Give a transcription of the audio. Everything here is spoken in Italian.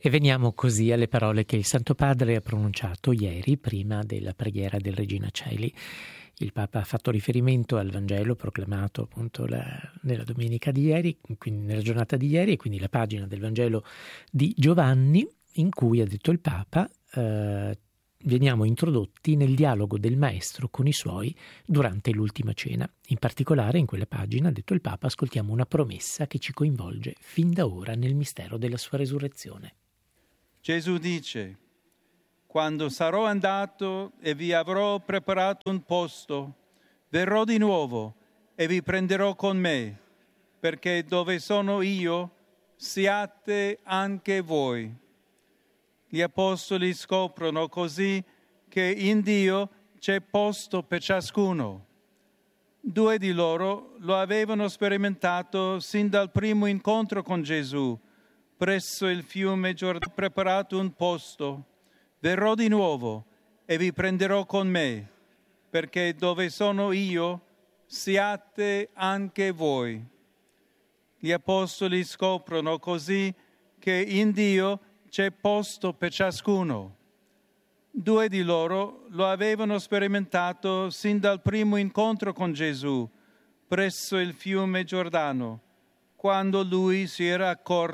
E veniamo così alle parole che il Santo Padre ha pronunciato ieri, prima della preghiera del Regina Coeli. Il Papa ha fatto riferimento al Vangelo proclamato appunto nella domenica di ieri, quindi nella giornata di ieri, e quindi la pagina del Vangelo di Giovanni, in cui, ha detto il Papa, veniamo introdotti nel dialogo del Maestro con i Suoi durante l'ultima cena. In particolare, in quella pagina, ha detto il Papa, ascoltiamo una promessa che ci coinvolge fin da ora nel mistero della sua resurrezione. Gesù dice: quando sarò andato e vi avrò preparato un posto, verrò di nuovo e vi prenderò con me, perché dove sono io siate anche voi. Gli apostoli scoprono così che in Dio c'è posto per ciascuno. 2 di loro lo avevano sperimentato sin dal primo incontro con Gesù, presso il fiume Giordano. Preparato un posto, verrò di nuovo e vi prenderò con me, perché dove sono io siate anche voi. Gli apostoli scoprono così che in Dio c'è posto per ciascuno. 2 di loro lo avevano sperimentato sin dal primo incontro con Gesù, presso il fiume Giordano, quando lui si era accorto